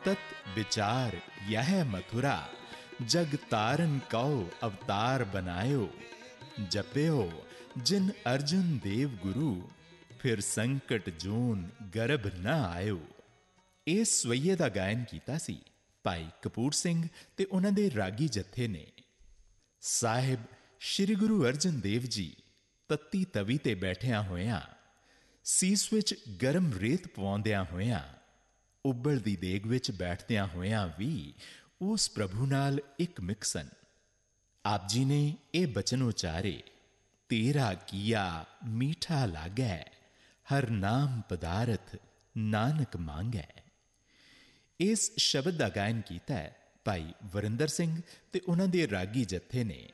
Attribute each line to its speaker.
Speaker 1: तत विचार यह मथुरा, जग तारन कौ अवतार बनायो। जप्यो जिन अर्जुन देव गुरु, फिर संकट जोन गर्भ न आयो। इस सवैये ਦਾ ਗਾਇਨ ਕੀਤਾ ਸੀ ਭਾਈ ਕਪੂਰ ਸਿੰਘ ਤੇ ਉਹਨਾਂ ਦੇ ਰਾਗੀ ਜਥੇ ਨੇ। ਸਾਹਿਬ ਸ੍ਰੀ ਗੁਰੂ ਅਰਜਨ ਦੇਵ ਜੀ ਤੱਤੀ ਤਵੀ ਤੇ ਬੈਠਿਆਂ ਹੋਇਆਂ, ਸੀਸ ਵਿੱਚ ਗਰਮ ਰੇਤ ਪਵਾਉਂਦਿਆਂ ਹੋਇਆਂ, ਉਬਲਦੀ ਦੇਗ ਵਿੱਚ ਬੈਠਦਿਆਂ ਹੋਇਆਂ ਵੀ ਉਸ ਪ੍ਰਭੂ ਨਾਲ ਇੱਕ ਮਿਕ ਸਨ। ਆਪ ਜੀ ਨੇ ਇਹ ਬਚਨ ਉਚਾਰੇ, ਤੇਰਾ ਕੀਆ ਮੀਠਾ ਲਾਗੈ, ਹਰ ਨਾਮ ਪਦਾਰਥ ਨਾਨਕ ਮੰਗੈ। ਇਸ ਸ਼ਬਦ ਦਾ ਗਾਇਨ ਕੀਤਾ ਭਾਈ ਵਰਿੰਦਰ ਸਿੰਘ ਤੇ ਉਹਨਾਂ ਦੇ ਰਾਗੀ ਜਥੇ ਨੇ।